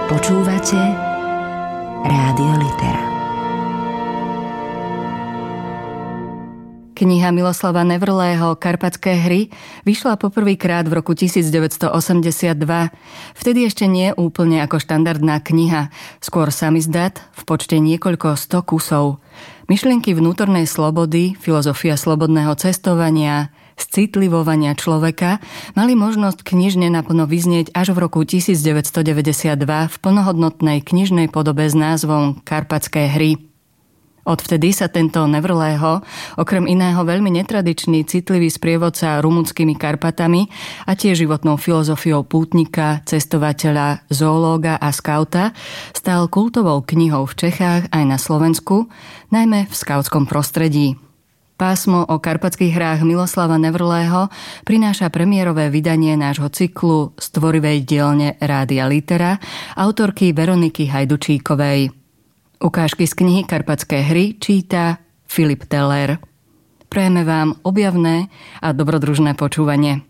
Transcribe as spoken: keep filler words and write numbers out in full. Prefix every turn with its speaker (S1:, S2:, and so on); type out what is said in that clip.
S1: Počúvate Rádio Litera.
S2: Kniha Miloslava Nevrlého Karpatské hry vyšla poprvýkrát v roku devätnásťstoosemdesiatdva. Vtedy ešte nie úplne ako štandardná kniha, skôr samizdat v počte niekoľko sto kusov. Myšlienky vnútornej slobody, filozofia slobodného cestovania, citlivovania človeka mali možnosť knižne naplno vyznieť až v roku devätnásťstodeväťdesiatdva v plnohodnotnej knižnej podobe s názvom Karpatské hry. Odvtedy sa tento Nevrlého, okrem iného veľmi netradičný, citlivý sprievodca rumunskými Karpatami a tiež životnou filozofiou pútnika, cestovateľa, zoológa a skauta, stal kultovou knihou v Čechách aj na Slovensku, najmä v skautskom prostredí. Pásmo o karpatských hrách Miloslava Nevrlého prináša premiérové vydanie nášho cyklu z tvorivej dielne Rádia Litera autorky Veroniky Hajdučíkovej. Ukážky z knihy Karpatské hry číta Filip Teller. Prajeme vám objavné a dobrodružné počúvanie.